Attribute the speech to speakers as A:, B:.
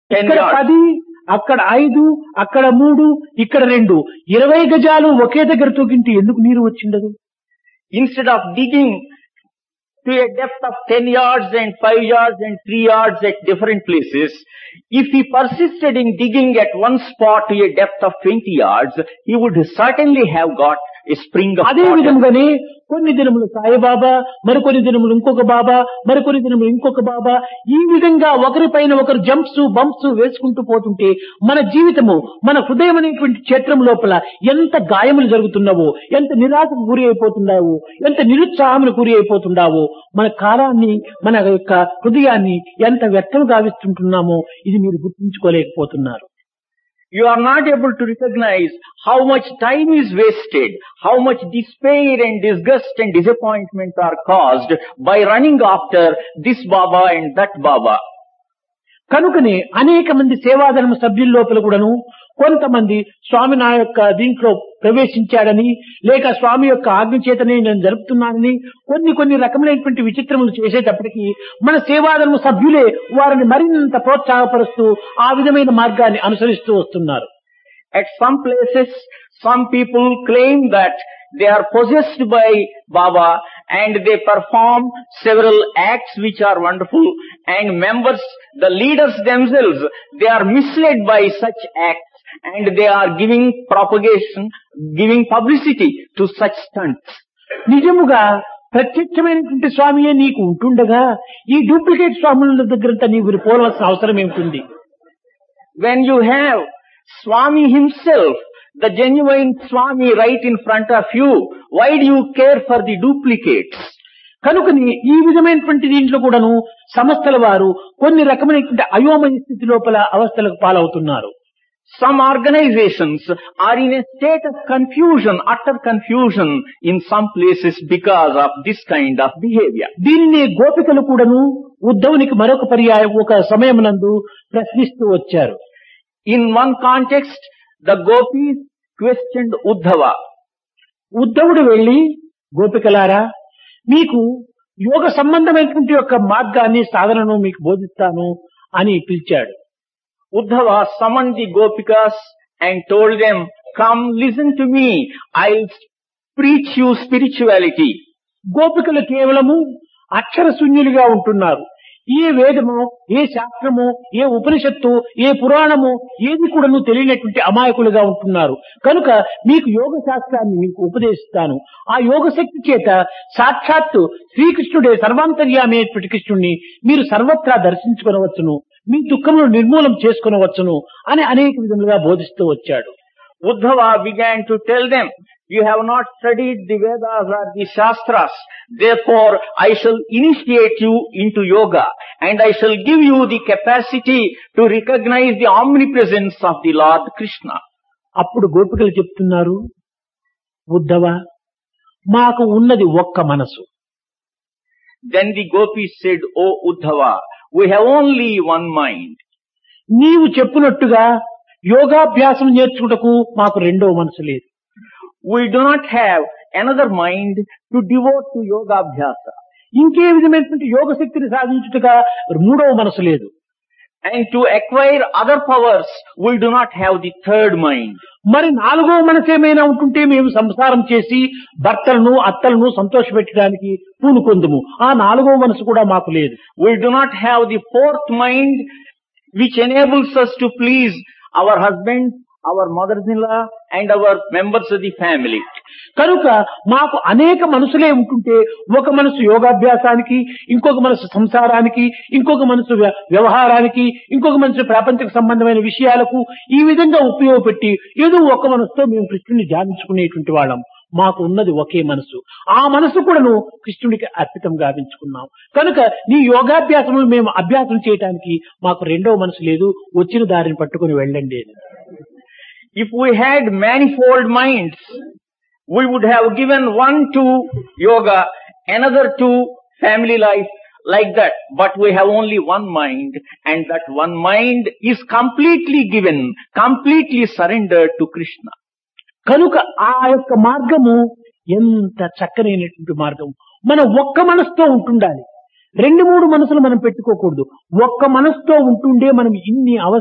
A: 10
B: ఇక్కడ
A: yards.
B: 10, అక్కడ 5, అక్కడ 3, ఇక్కడ 2, 20 గజాలు ఒకే దగ్గర తూకింటే ఎందుకు నీరు వచ్చిండదు?
A: Instead of digging to a depth of 10 yards and 5 yards and 3 yards at different places, if he persisted in digging at one spot to a depth of 20 yards, he would certainly have got a spring of
B: అదే
A: water.
B: విధంగానే కొన్ని దినములు సాయిబాబా, మరికొన్ని దినములు ఇంకొక బాబా, మరికొన్ని దినములు ఇంకొక బాబా, ఈ విధంగా ఒకరిపైన ఒకరు జంప్స్ బంప్స్ వేసుకుంటూ పోతుంటే మన జీవితము, మన హృదయం అనేటువంటి క్షేత్రం లోపల ఎంత గాయములు జరుగుతున్నావో, ఎంత నిరాశకు గురి అయిపోతున్నావో, ఎంత నిరుత్సాహములకు గురి అయిపోతున్నావో, మన కాలాన్ని, మన యొక్క హృదయాన్ని ఎంత వ్యర్థం గావిస్తుంటున్నామో ఇది మీరు గుర్తించుకోలేకపోతున్నారు.
A: You are not able to recognize how much time is wasted, how much despair and disgust and disappointment are caused by running after this Baba and that Baba.
B: కనుకనే అనేక మంది సేవాదళం సభ్యుల లోపల కూడాను కొంతమంది స్వామి నా యొక్క దీంట్లో ప్రవేశించాడని, లేక స్వామి యొక్క ఆజ్ఞ చేతనే నేను జరుపుతున్నానని కొన్ని రకములైనటువంటి విచిత్రములు చేసేటప్పటికీ మన సేవాదళం సభ్యులే వారిని మరింత ప్రోత్సాహపరుస్తూ ఆ విధమైన మార్గాన్ని అనుసరిస్తూ వస్తున్నారు.
A: At some places, some people claim that they are possessed by Baba and they perform several acts which are wonderful, and members, the leaders themselves, they are misled by such acts and they are giving propagation, giving publicity to such stunts.
B: నిజముగా ప్రత్యక్షమైనటువంటి స్వామియే నీకు ఉంటుండగా ఈ duplicate స్వాముల దగ్గరంతా నీవు పోవాల్సిన అవసరం ఏమిటి?
A: When you have Swami himself, the genuine Swami right in front of you, why do you care for the duplicates?
B: కనుకని ఈ విధమైనటువంటి దీంట్లో కూడాను సంస్థల వారు కొన్ని రకమైనటువంటి అయోమయ స్థితి లోపల అవస్థలకు పాలవుతున్నారు.
A: Some organizations are in a state of confusion, utter confusion in some places because of this kind of behavior.
B: దీనిని గోపికలు కూడాను ఉద్ధవునికి మరొక పర్యాయం ఒక సమయమునందు ప్రశ్నిస్తూ వచ్చారు.
A: In one context, the gopis questioned Uddhava.
B: ఉద్ధవుడు వెళ్లి, గోపికలారా, మీకు యోగ సంబంధమైనటువంటి యొక్క మార్గాన్ని, సాధనను మీకు బోధిస్తాను అని పిలిచాడు.
A: Uddhava summoned the gopikas and told them, come listen to me, I'll preach you spirituality.
B: గోపికలు కేవలము అక్షర శూన్యులుగా ఉంటున్నారు. ఏ వేదము, ఏ శాస్త్రము, ఏ ఉపనిషత్తు, ఏ పురాణము ఏది కూడాను తెలియనటువంటి అమాయకులుగా ఉంటున్నారు. కనుక మీకు యోగ శాస్త్రాన్ని మీకు ఉపదేశిస్తాను. ఆ యోగ శక్తి చేత సాక్షాత్తు శ్రీకృష్ణుడే సర్వాంతర్యామైనటువంటి కృష్ణుణ్ణి మీరు సర్వత్రా దర్శించుకొనవచ్చును, మీ దుఃఖమును నిర్మూలం చేసుకొనవచ్చును అని అనేక విధములుగా బోధిస్తూ వచ్చాడు.
A: Uddhava began to tell them, you have not studied the Vedas or the Shastras, therefore I shall initiate you into yoga and I shall give you the capacity to recognize the omnipresence of the Lord Krishna.
B: అప్పుడు గోపికలు చెప్తున్నారు, ఉద్ధవ, మాకు ఉన్నది ఒక్క మనసు.
A: Then the gopis said, O Uddhava, we have only one mind.
B: నీవు చెప్పినట్టుగా యోగాభ్యాసం నేర్చుకుటకు మాకు రెండో మనసు లేదు.
A: We do not have another mind to devote to yoga abhyasa.
B: ఇంకే విధమైనటువంటి యోగ శక్తిని సాధించుటగా మూడవ మనసు లేదు.
A: And to acquire other powers, we do not have the third mind.
B: మరి నాలుగో మనసు ఏమైనా ఉంటుంటే మేము సంసారం చేసి భర్తలను అత్తలను సంతోషపెట్టడానికి పూనుకొందుము. ఆ నాలుగో మనసు కూడా మాకు లేదు.
A: We do not have the fourth mind which enables us to please our husbands, our mothers-in-law and our members of the family.
B: కనుక మాకు అనేక మనసులే ఉంటుంటే ఒక మనసు యోగాభ్యాసానికి, ఇంకొక మనసు సంసారానికి, ఇంకొక మనసు వ్యవహారానికి, ఇంకొక మనసు ప్రాపంచిక సంబంధమైన విషయాలకు ఈ విధంగా ఉపయోగపెట్టి ఏదో ఒక మనసుతో మేము కృష్ణుని ధ్యానించుకునేటువంటి వాళ్ళం. మాకు ఉన్నది ఒకే మనసు. ఆ మనసు కూడాను కృష్ణుడికి అర్పితం గావించుకున్నాం. కనుక నీ యోగాభ్యాసములు మేము అభ్యాసం చేయడానికి మాకు రెండవ మనసు లేదు, వచ్చిన దారిని పట్టుకుని వెళ్ళండి.
A: If we had manifold minds, we would have given one to yoga, another to family life, like that. But we have only one mind, and that one mind is completely given, completely surrendered to Krishna.
B: కనుక ఆ యొక్క మార్గము ఎంత చక్కనైనటువంటి మార్గం. మనం ఒక్క మనసుతో ఉంటుండాలి. రెండు మూడు మనసులు మనం పెట్టుకోకూడదు. ఒక్క మనసుతో ఉంటుండే మనం ఇన్ని